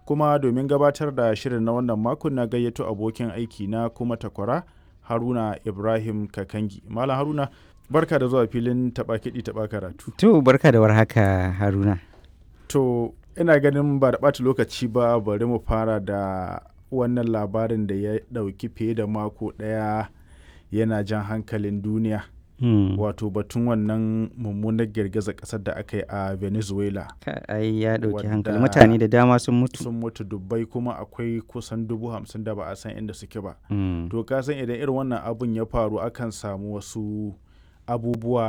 kuma domin gabatar da shirin na wannan makon na gayyato abokin aiki na kuma takwara Haruna Ibrahim Kakangi. Malam Haruna, barka da zuwa filin taɓa kiɗi taɓa karatu. To barka da warhaka Haruna. To ina ganin ba da ɓata lokaci ba, bari mu fara da wannan labarin da ya ɗauki fiye da mako ɗaya yana jan hankalin duniya. Wato batun wannan mummunar girgizar ƙasar da aka yi a Venezuela. Ai ya ɗauki hankali, mutane da dama sun mutu dubbai, kuma akwai kusan 50,000 da ba a san inda suke ba. To ka san idan irin wannan abun ya faru akan samu wasu abubuwa